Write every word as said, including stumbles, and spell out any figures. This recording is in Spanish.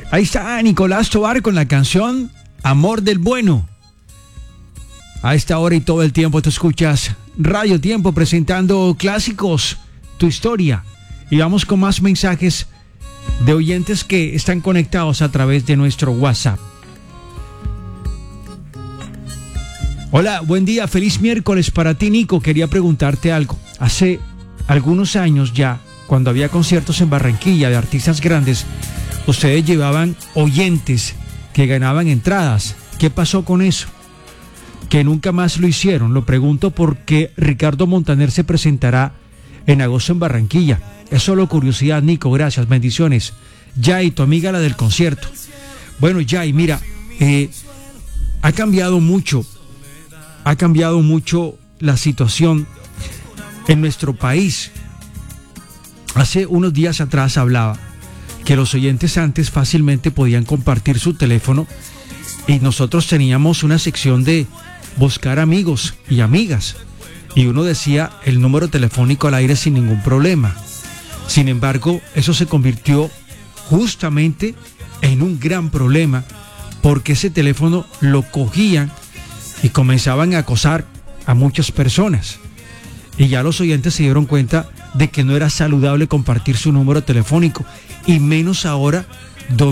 Ahí está Nicolás Tovar con la canción Amor del Bueno. A esta hora y todo el tiempo te escuchas Radio Tiempo presentando clásicos, tu historia. Y vamos con más mensajes de oyentes que están conectados a través de nuestro WhatsApp. Hola, buen día, feliz miércoles para ti, Nico. Quería preguntarte algo. Hace algunos años ya, cuando había conciertos en Barranquilla de artistas grandes, ustedes llevaban oyentes que ganaban entradas. ¿Qué pasó con eso? Que nunca más lo hicieron. Lo pregunto porque Ricardo Montaner se presentará en agosto en Barranquilla. Es solo curiosidad, Nico. Gracias, bendiciones. Yay, tu amiga la del concierto. Bueno, Yay, mira, eh, ha cambiado mucho. Ha cambiado mucho la situación en nuestro país. Hace unos días atrás hablaba que los oyentes antes fácilmente podían compartir su teléfono y nosotros teníamos una sección de buscar amigos y amigas y uno decía el número telefónico al aire sin ningún problema. Sin embargo, eso se convirtió justamente en un gran problema porque ese teléfono lo cogían y comenzaban a acosar a muchas personas. Y ya los oyentes se dieron cuenta de que no era saludable compartir su número telefónico, y menos ahora